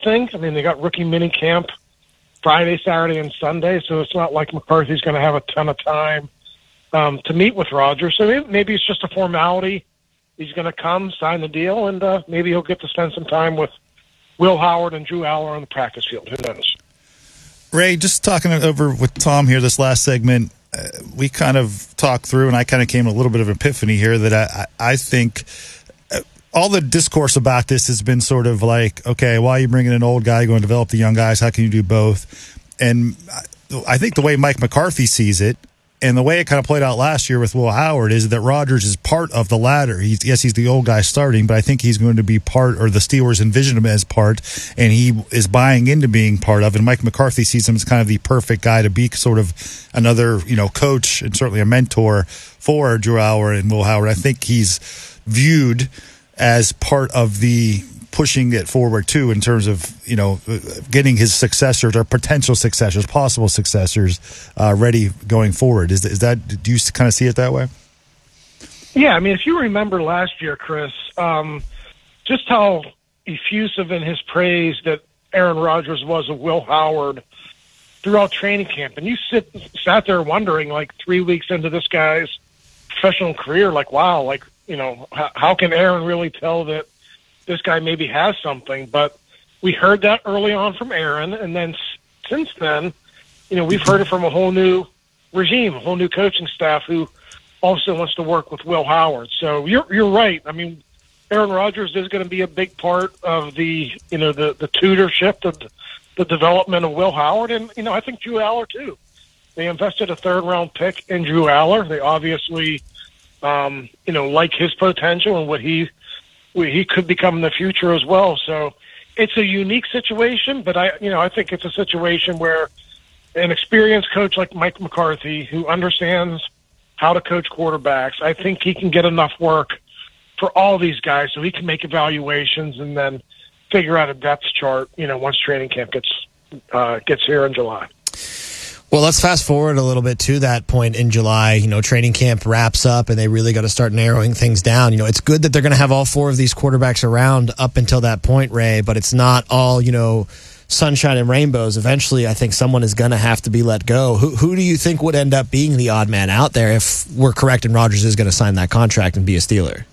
thing. I mean, they got rookie mini camp Friday, Saturday, and Sunday, so it's not like McCarthy's going to have a ton of time to meet with Rodgers. So maybe it's just a formality. He's going to come, sign the deal, and maybe he'll get to spend some time with Will Howard and Drew Aller on the practice field. Who knows? Ray, just talking over with Tom here this last segment, we kind of talked through, and I kind of came to a little bit of an epiphany here that I think all the discourse about this has been sort of like, okay, why are you bringing an old guy, going to develop the young guys? How can you do both? And I think the way Mike McCarthy sees it, and the way it kind of played out last year with Will Howard, is that Rodgers is part of the ladder. He's the old guy starting, but I think he's going to be part, or the Steelers envision him as part, and he is buying into being part of. And Mike McCarthy sees him as kind of the perfect guy to be sort of another, coach and certainly a mentor for Drew Aller and Will Howard. I think he's viewed as part of the pushing it forward too, in terms of getting his successors or potential successors, possible successors, ready going forward. Is that? Do you kind of see it that way? Yeah, I mean, if you remember last year, Chris, just how effusive in his praise that Aaron Rodgers was of Will Howard throughout training camp, and you sat there wondering, like 3 weeks into this guy's professional career, like, wow, like how can Aaron really tell that this guy maybe has something? But we heard that early on from Aaron, and then since then, we've heard it from a whole new regime, a whole new coaching staff who also wants to work with Will Howard. So you're right. I mean, Aaron Rodgers is going to be a big part of the the tutorship, the development of Will Howard, and I think Drew Aller too. They invested a third-round pick in Drew Aller. They obviously like his potential and what he could become in the future as well. So it's a unique situation, but I think it's a situation where an experienced coach like Mike McCarthy, who understands how to coach quarterbacks, I think he can get enough work for all these guys so he can make evaluations and then figure out a depth chart, once training camp gets here in July. Well, let's fast forward a little bit to that point in July. Training camp wraps up and they really got to start narrowing things down. It's good that they're going to have all four of these quarterbacks around up until that point, Ray, but it's not all, sunshine and rainbows. Eventually, I think someone is going to have to be let go. Who do you think would end up being the odd man out there if we're correct and Rodgers is going to sign that contract and be a Steeler?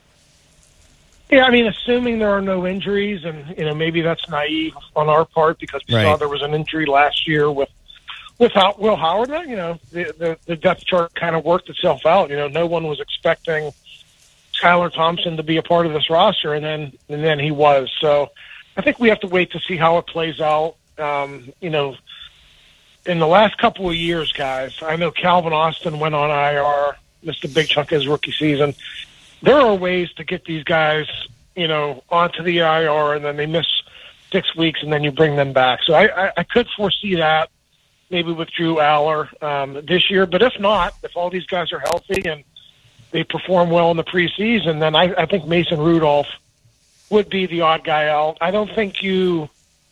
Yeah, I mean, assuming there are no injuries, and, maybe that's naive on our part because we saw there was an injury last year without Will Howard. The depth chart kind of worked itself out. No one was expecting Skylar Thompson to be a part of this roster, and then he was. So I think we have to wait to see how it plays out. In the last couple of years, guys, I know Calvin Austin went on IR, missed a big chunk of his rookie season. There are ways to get these guys, onto the IR, and then they miss 6 weeks, and then you bring them back. So I could foresee that maybe with Drew Aller this year. But if not, if all these guys are healthy and they perform well in the preseason, then I think Mason Rudolph would be the odd guy out. I don't think you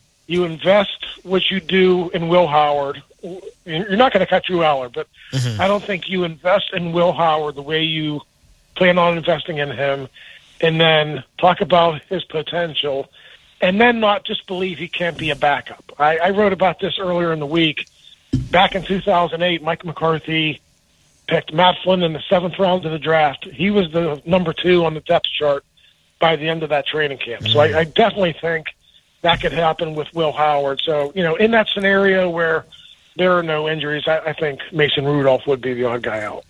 invest what you do in Will Howard. You're not going to cut Drew Aller, but I don't think you invest in Will Howard the way you plan on investing in him, and then talk about his potential, and then not just believe he can't be a backup. I wrote about this earlier in the week. Back in 2008, Mike McCarthy picked Matt Flynn in the 7th round of the draft. He was the number 2 on the depth chart by the end of that training camp. So I definitely think that could happen with Will Howard. So, in that scenario where there are no injuries, I think Mason Rudolph would be the odd guy out.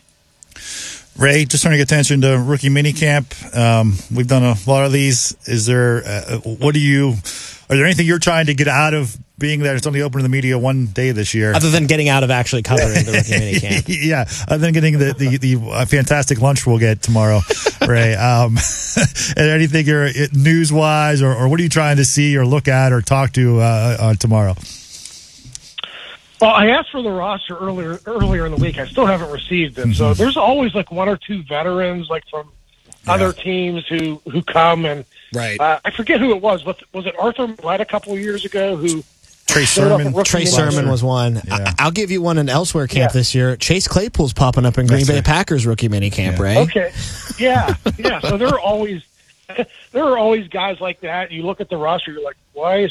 Ray, just trying to get attention to rookie minicamp. We've done a lot of these. Is there, are there anything you're trying to get out of being there? It's only open to the media one day this year. Other than getting out of actually covering the rookie minicamp. Yeah, other than getting the fantastic lunch we'll get tomorrow, Ray. Is there anything news-wise, or what are you trying to see or look at or talk to tomorrow? Well, I asked for the roster earlier in the week. I still haven't received it. So there's always like one or two veterans, like from other teams who come and I forget who it was. Was it Arthur Millett a couple of years ago who? Trey Sermon. Trey Sermon was one. Yeah. I'll give you one in elsewhere camp this year. Chase Claypool's popping up in Green Bay Packers rookie mini camp, Ray. Okay. Yeah. So there are always guys like that. You look at the roster, you're like, Why is